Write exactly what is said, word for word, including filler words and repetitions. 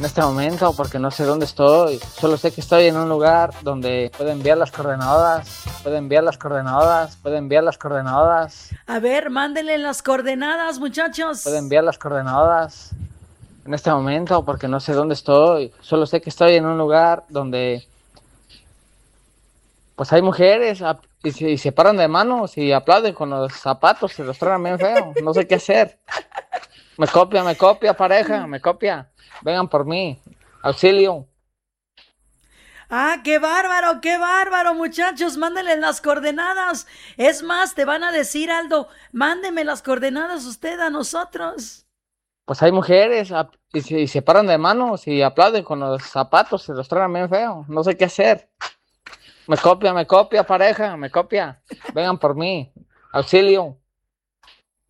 en este momento porque no sé dónde estoy. Solo sé que estoy en un lugar donde puedo enviar las coordenadas, puedo enviar las coordenadas, puedo enviar las coordenadas, A ver, mándenle las coordenadas, muchachos. puedo enviar las coordenadas en este momento porque no sé dónde estoy. Solo sé que estoy en un lugar donde pues hay mujeres ap- y se, y se paran de manos y aplauden con los zapatos, se los traen bien feo. No sé qué hacer. Me copia, me copia, pareja, me copia. Vengan por mí. Auxilio. Ah, qué bárbaro, qué bárbaro, muchachos, mándenle las coordenadas. Es más, te van a decir, Aldo, mándeme las coordenadas usted a nosotros. Pues hay mujeres ap- y se, y se paran de manos y aplauden con los zapatos, se los traen bien feo. No sé qué hacer. Me copia, me copia, pareja, me copia. Vengan por mí. Auxilio.